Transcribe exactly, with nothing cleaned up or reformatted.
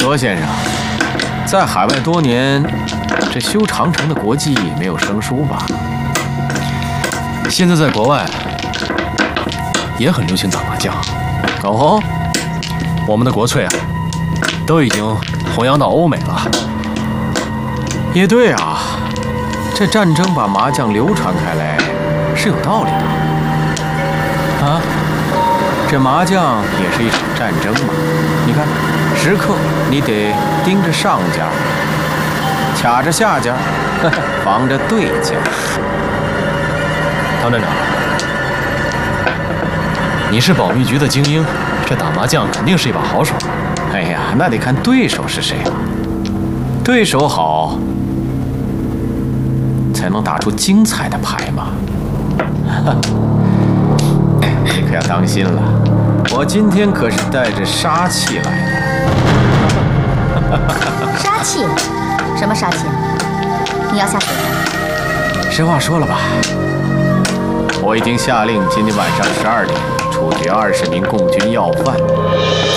罗先生，在海外多年，这修长城的国际没有生疏吧？ 现在在国外也很流行打麻将。 哦， 我们的国粹啊，都已经弘扬到欧美了。 也对啊，这战争把麻将流传开来是有道理的。啊，这麻将也是一场战争嘛。你看，时刻你得盯着上家，卡着下家，防着对家。 唐站长，你是保密局的精英，这打麻将肯定是一把好手。 哎呀，那得看对手是谁嘛。对手好，才能打出精彩的牌嘛。你可要当心了，我今天可是带着杀气来的。杀气？什么杀气？你要下手？ 实话说了吧，我已经下令今天晚上十二点处决二十名共军要犯。